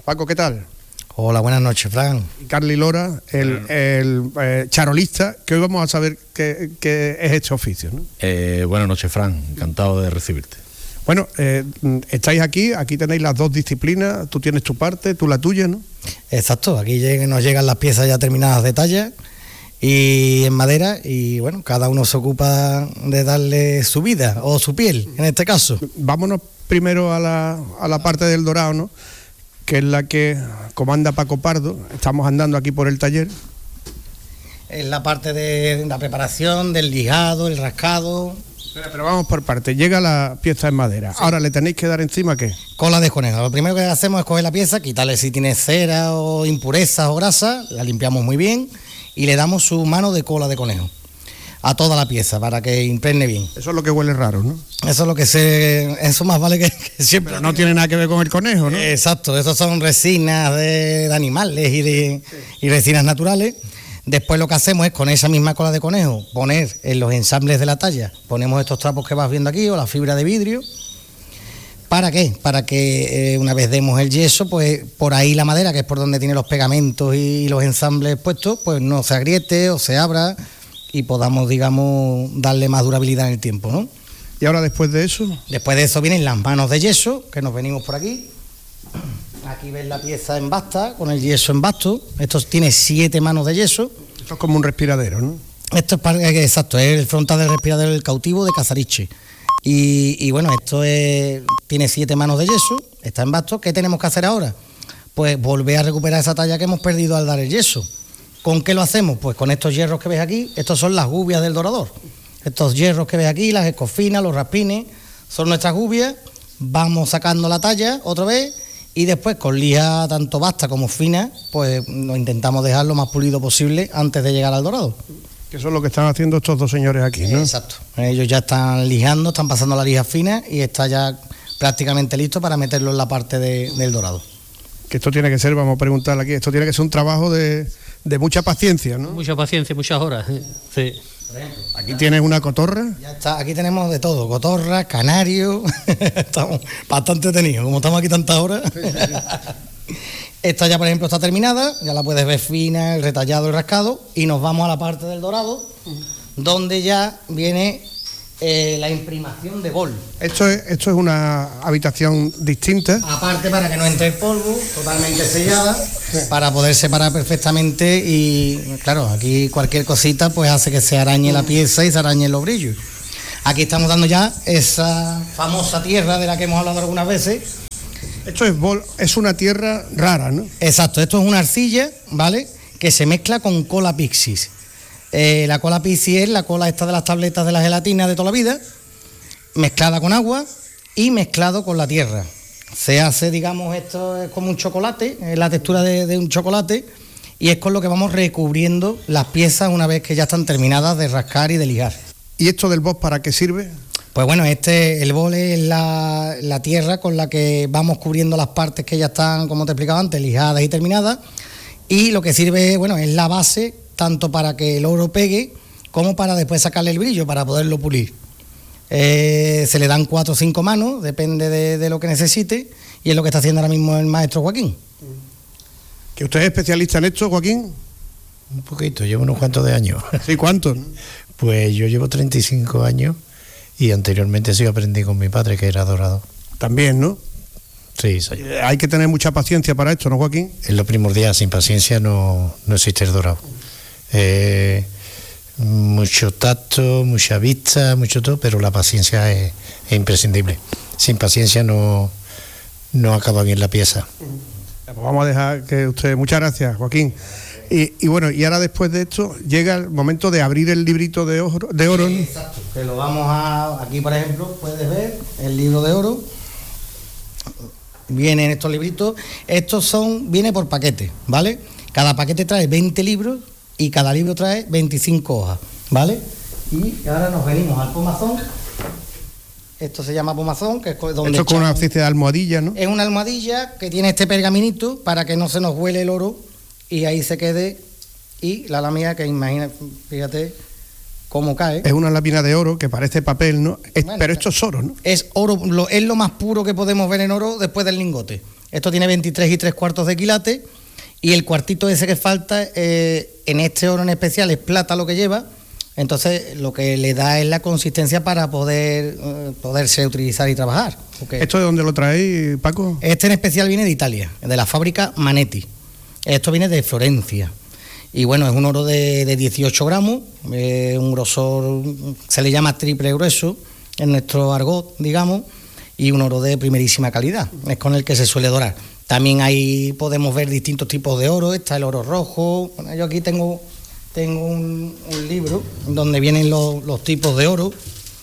Paco, ¿qué tal? Hola, buenas noches, Fran. Y Carly Lora, el charolista, que hoy vamos a saber qué es este oficio, ¿no? Buenas noches, Fran, encantado de recibirte. Bueno, estáis aquí tenéis las dos disciplinas, tú tienes tu parte, tú la tuya, ¿no? Exacto, aquí nos llegan las piezas ya terminadas de talla y en madera, y bueno, cada uno se ocupa de darle su vida o su piel, en este caso. Vámonos primero a la parte del dorado, ¿no? Que es la que comanda Paco Pardo. Estamos andando aquí por el taller. Es la parte de la preparación, del lijado, el rascado. Pero vamos por partes. Llega la pieza en madera. Sí. Ahora, ¿le tenéis que dar encima qué? Cola de conejo. Lo primero que hacemos es coger la pieza, quitarle si tiene cera o impurezas o grasa, la limpiamos muy bien y le damos su mano de cola de conejo a toda la pieza para que impregne bien. Eso es lo que huele raro, ¿no? Eso es lo que eso más vale que siempre. Pero no tiene nada que ver con el conejo, ¿no? Exacto, esos son resinas de animales y resinas naturales. Después lo que hacemos es, con esa misma cola de conejo, poner en los ensambles de la talla, ponemos estos trapos que vas viendo aquí o la fibra de vidrio. ¿Para qué? Para que una vez demos el yeso, pues por ahí la madera, que es por donde tiene los pegamentos y los ensambles puestos, pues no se agriete o se abra y podamos, digamos, darle más durabilidad en el tiempo, ¿no? ¿Y ahora después de eso? Después de eso vienen las manos de yeso, que nos venimos por aquí. Aquí ves la pieza en basta, con el yeso en basto. Esto tiene 7 manos de yeso. Esto es como un respiradero, ¿no? Esto es exacto, es el frontal del respiradero del cautivo de Casariche. Y bueno, tiene 7 manos de yeso, está en basto. ¿Qué tenemos que hacer ahora? Pues volver a recuperar esa talla que hemos perdido al dar el yeso. ¿Con qué lo hacemos? Pues con estos hierros que ves aquí. Estos son las gubias del dorador. Estos hierros que ves aquí, las escofinas, los raspines, son nuestras gubias. Vamos sacando la talla otra vez y después con lija tanto basta como fina, pues nos intentamos dejar lo más pulido posible antes de llegar al dorado. Que eso es lo que están haciendo estos dos señores aquí, ¿no? Exacto. Ellos ya están lijando, están pasando la lija fina y está ya prácticamente listo para meterlo en la parte del dorado. Que esto tiene que ser, vamos a preguntarle aquí, esto tiene que ser un trabajo de mucha paciencia, ¿no? Mucha paciencia, muchas horas, sí. Aquí tienes una cotorra. Ya está, aquí tenemos de todo, cotorra, canario. Estamos bastante tenidos, como estamos aquí tantas horas. Sí. Esta ya, por ejemplo, está terminada, ya la puedes ver fina, el retallado, el rascado, y nos vamos a la parte del dorado, donde ya viene la imprimación de bol. Esto es una habitación distinta. Aparte, para que no entre el polvo, totalmente sellada, sí, para poder separar perfectamente. Y claro, aquí cualquier cosita pues hace que se arañe la pieza y se arañen los brillos. Aquí estamos dando ya esa famosa tierra de la que hemos hablado algunas veces. Esto es una tierra rara, ¿no? Exacto, esto es una arcilla, ¿vale?, que se mezcla con cola pixis. La cola pixis es la cola esta de las tabletas de la gelatina de toda la vida, mezclada con agua y mezclado con la tierra. Se hace, digamos, esto es como un chocolate, es la textura de un chocolate, y es con lo que vamos recubriendo las piezas una vez que ya están terminadas de rascar y de lijar. ¿Y esto del bol para qué sirve? Pues bueno, el bol es la tierra con la que vamos cubriendo las partes que ya están, como te explicaba antes, lijadas y terminadas, y lo que sirve, bueno, es la base tanto para que el oro pegue como para después sacarle el brillo, para poderlo pulir. Se le dan 4 o 5 manos, depende de lo que necesite, y es lo que está haciendo ahora mismo el maestro Joaquín. ¿Que usted es especialista en esto, Joaquín? Un poquito, llevo unos cuantos de años. ¿Sí, cuántos? Pues yo llevo 35 años y anteriormente sí aprendí con mi padre, que era dorador. También, ¿no? Sí, sí. Hay que tener mucha paciencia para esto, ¿no, Joaquín? Es lo primordial, sin paciencia no existe el dorado. Mucho tacto, mucha vista, mucho todo, pero la paciencia es imprescindible. Sin paciencia no acaba bien la pieza. Pues vamos a dejar que usted... Muchas gracias, Joaquín. Y bueno, y ahora después de esto llega el momento de abrir el librito de oro, ¿no? Exacto, que lo vamos a... Aquí, por ejemplo, puedes ver el libro de oro. Vienen estos libritos. Viene por paquete, ¿vale? Cada paquete trae 20 libros y cada libro trae 25 hojas, ¿vale? Y ahora nos venimos al pomazón. Esto se llama pomazón, que es donde... Esto es con una especie de almohadilla, ¿no? Es una almohadilla que tiene este pergaminito para que no se nos huele el oro y ahí se quede. Y la lámina, que imagina, fíjate cómo cae. Es una lámina de oro que parece papel, ¿no? Bueno, pero esto es oro, ¿no? Es oro, es lo más puro que podemos ver en oro después del lingote. Esto tiene 23 3/4 de quilate, y el cuartito ese que falta, en este oro en especial, es plata lo que lleva. Entonces lo que le da es la consistencia para poderse utilizar y trabajar. ¿Esto de dónde lo traéis, Paco? Este en especial viene de Italia, de la fábrica Manetti. Esto viene de Florencia. Y bueno, es un oro de 18 gramos, un grosor, se le llama triple grueso en nuestro argot, digamos, y un oro de primerísima calidad, es con el que se suele dorar. También ahí podemos ver distintos tipos de oro, está el oro rojo. Bueno, yo aquí tengo un libro donde vienen los tipos de oro,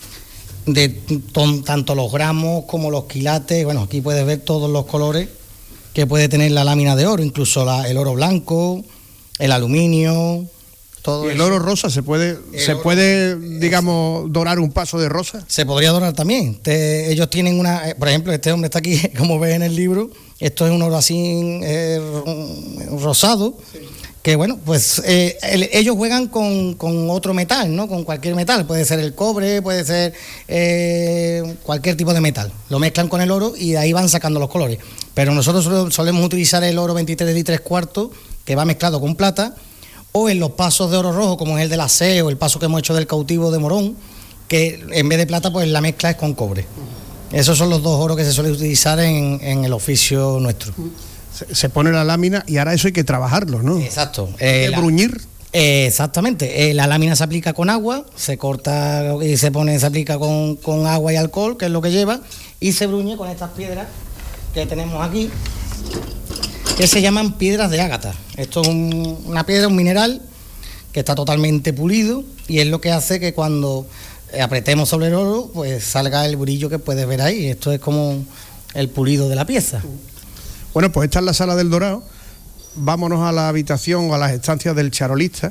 tanto los gramos como los quilates. Bueno, aquí puedes ver todos los colores que puede tener la lámina de oro, incluso el oro blanco, el aluminio, todo. ¿Y el oro rosa se puede, digamos, dorar un paso de rosa? Se podría dorar también. Ellos tienen por ejemplo, este hombre está aquí, como ves en el libro, esto es un oro así rosado. Sí. Que bueno, pues ellos juegan con otro metal, ¿no? Con cualquier metal, puede ser el cobre, puede ser cualquier tipo de metal. Lo mezclan con el oro y de ahí van sacando los colores. Pero nosotros solemos utilizar el oro 23 3/4, que va mezclado con plata, o en los pasos de oro rojo, como es el de la C o el paso que hemos hecho del cautivo de Morón, que en vez de plata, pues la mezcla es con cobre. Esos son los dos oros que se suele utilizar en el oficio nuestro. Se pone la lámina y ahora eso hay que trabajarlo, ¿no? Exacto. ¿Hay que bruñir? Exactamente. La lámina se aplica con agua, se corta y se aplica con agua y alcohol, que es lo que lleva, y se bruñe con estas piedras que tenemos aquí, que se llaman piedras de ágata. Esto es una piedra, un mineral, que está totalmente pulido, y es lo que hace que cuando apretemos sobre el oro, pues salga el brillo que puedes ver ahí. Esto es como el pulido de la pieza. Bueno, pues esta es la Sala del Dorado. Vámonos a la habitación o a las estancias del charolista,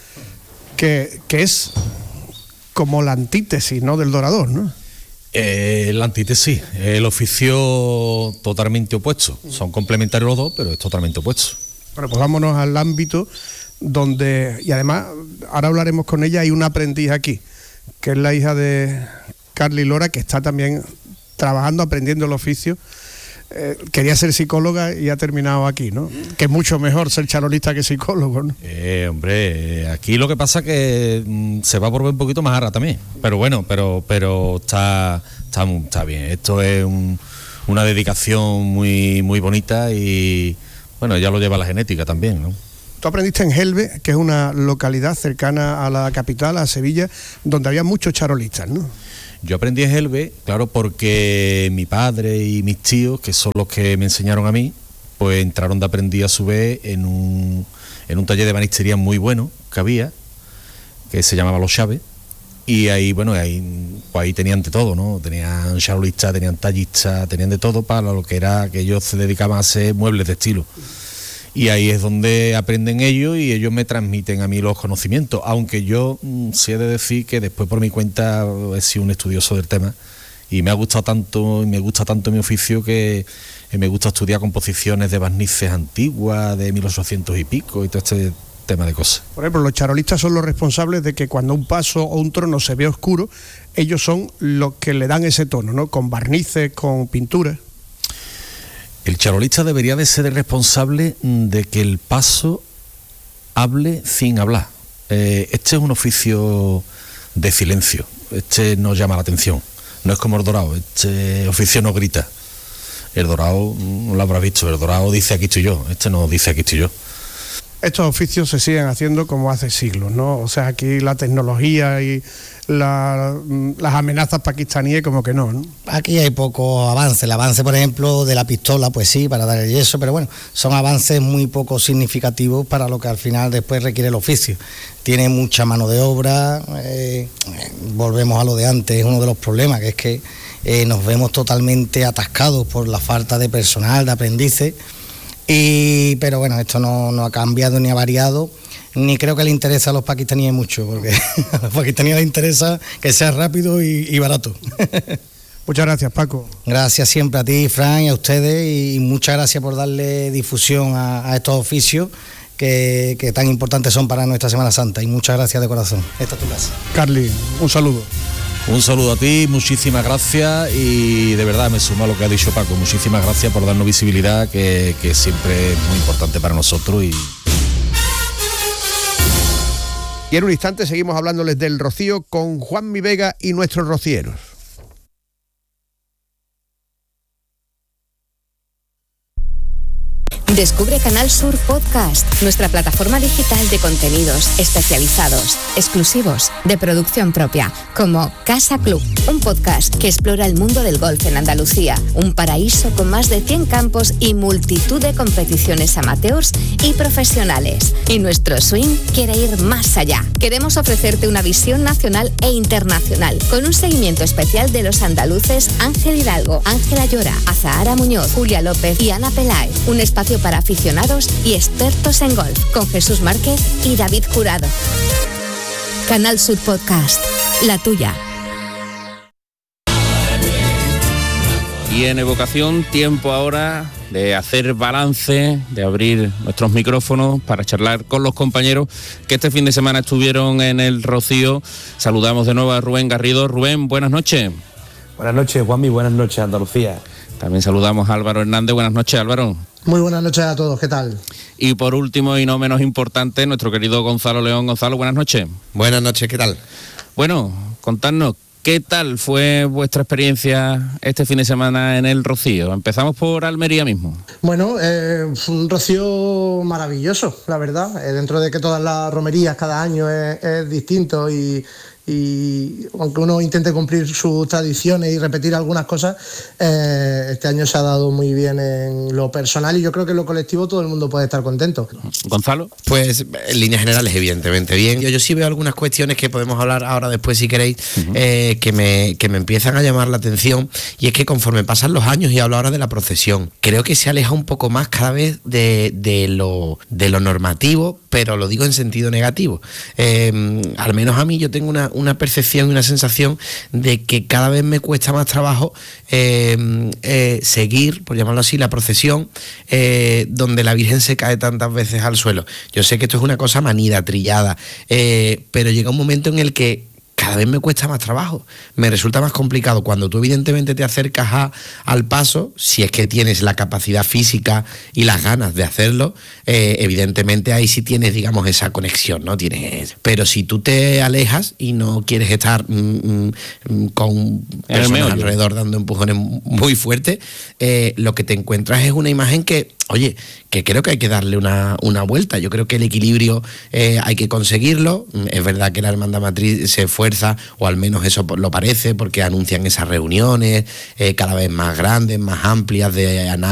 que es como la antítesis, ¿no?, del dorador, ¿no? La antítesis, el oficio totalmente opuesto. Son complementarios los dos, pero es totalmente opuesto. Bueno, pues vámonos al ámbito donde, y además, ahora hablaremos con ella, hay una aprendiz aquí, que es la hija de Carly Lora, que está también trabajando, aprendiendo el oficio. Quería ser psicóloga y ha terminado aquí, ¿no? Que es mucho mejor ser charolista que psicólogo, ¿no? Hombre, aquí lo que pasa es que se va a volver un poquito más ara también. Pero bueno, pero está bien. Esto es una dedicación muy, muy bonita y, bueno, ya lo lleva la genética también, ¿no? Tú aprendiste en Gelbe, que es una localidad cercana a la capital, a Sevilla, donde había muchos charolistas, ¿no? Yo aprendí en Gelbe, claro, porque mi padre y mis tíos, que son los que me enseñaron a mí, pues entraron de aprendiz a su vez en un taller de banistería muy bueno que había, que se llamaba Los Chaves, y ahí, bueno, ahí tenían de todo, ¿no? Tenían charolistas, tenían tallistas, tenían de todo para lo que era, que ellos se dedicaban a hacer muebles de estilo. Y ahí es donde aprenden ellos y ellos me transmiten a mí los conocimientos, aunque yo sí he de decir que después por mi cuenta he sido un estudioso del tema y me ha gustado tanto y me gusta tanto mi oficio que me gusta estudiar composiciones de barnices antiguas de 1800 y pico y todo este tema de cosas. Por ejemplo, los charolistas son los responsables de que cuando un paso o un trono se ve oscuro, ellos son los que le dan ese tono, ¿no? Con barnices, con pinturas. El charolista debería de ser el responsable de que el paso hable sin hablar. Este es un oficio de silencio, este no llama la atención, no es como el dorado, este oficio no grita. El dorado, no lo habrás visto, el dorado dice aquí estoy yo, este no dice aquí estoy yo. Estos oficios se siguen haciendo como hace siglos, ¿no? O sea, aquí la tecnología y las amenazas pakistaníes como que no, ¿no? Aquí hay poco avance. El avance, por ejemplo, de la pistola, pues sí, para dar el yeso, pero bueno, son avances muy poco significativos para lo que al final después requiere el oficio. Tiene mucha mano de obra, volvemos a lo de antes, es uno de los problemas, que es que nos vemos totalmente atascados por la falta de personal, de aprendices. Pero bueno, esto no ha cambiado ni ha variado, ni creo que le interesa a los pakistaníes mucho, porque a los pakistaníes les interesa que sea rápido y barato. Muchas gracias, Paco. Gracias siempre a ti, Fran, y a ustedes, y muchas gracias por darle difusión a estos oficios que tan importantes son para nuestra Semana Santa, y muchas gracias de corazón. Esta es tu casa. Carly, un saludo. Un saludo a ti, muchísimas gracias y de verdad me sumo a lo que ha dicho Paco, muchísimas gracias por darnos visibilidad, que siempre es muy importante para nosotros. Y en un instante seguimos hablándoles del Rocío con Juanmi Vega y nuestros rocieros. Descubre Canal Sur Podcast, nuestra plataforma digital de contenidos especializados, exclusivos, de producción propia, como Casa Club, un podcast que explora el mundo del golf en Andalucía, un paraíso con más de 100 campos y multitud de competiciones amateurs y profesionales. Y nuestro swing quiere ir más allá. Queremos ofrecerte una visión nacional e internacional, con un seguimiento especial de los andaluces Ángel Hidalgo, Ángela Llora, Azahara Muñoz, Julia López y Ana Peláez. Un espacio para aficionados y expertos en golf, con Jesús Márquez y David Jurado. Canal Sur Podcast, la tuya. Y en Evocación, tiempo ahora de hacer balance, de abrir nuestros micrófonos para charlar con los compañeros que este fin de semana estuvieron en el Rocío. Saludamos de nuevo a Rubén Garrido. Rubén, buenas noches. Buenas noches, Juanmi, buenas noches, Andalucía. También saludamos a Álvaro Hernández. Buenas noches, Álvaro. Muy buenas noches a todos, ¿qué tal? Y por último y no menos importante, nuestro querido Gonzalo León. Gonzalo, buenas noches. Buenas noches, ¿qué tal? Bueno, contadnos, ¿qué tal fue vuestra experiencia este fin de semana en el Rocío? Empezamos por Almería mismo. Bueno, fue un Rocío maravilloso, la verdad. Dentro de que todas las romerías cada año es distinto y aunque uno intente cumplir sus tradiciones y repetir algunas cosas, este año se ha dado muy bien en lo personal y yo creo que en lo colectivo todo el mundo puede estar contento. Gonzalo. Pues en líneas generales evidentemente bien. Yo sí veo algunas cuestiones que podemos hablar ahora después si queréis, que me empiezan a llamar la atención, y es que conforme pasan los años, y hablo ahora de la procesión, creo que se aleja un poco más cada vez de lo normativo, pero lo digo en sentido negativo. Al menos a mí yo tengo una percepción y una sensación de que cada vez me cuesta más trabajo seguir, por llamarlo así, la procesión donde la Virgen se cae tantas veces al suelo. Yo sé que esto es una cosa manida, trillada, pero llega un momento en el que cada vez me cuesta más trabajo, me resulta más complicado. Cuando tú evidentemente te acercas al paso, si es que tienes la capacidad física y las ganas de hacerlo, evidentemente ahí sí tienes, digamos, esa conexión, ¿no? Pero si tú te alejas y no quieres estar con personas alrededor dando empujones muy fuertes, lo que te encuentras es una imagen que, oye, que creo que hay que darle una vuelta. Yo creo que el equilibrio hay que conseguirlo. Es verdad que la Hermandad Matriz se esfuerza, o al menos eso lo parece, porque anuncian esas reuniones cada vez más grandes, más amplias, de análisis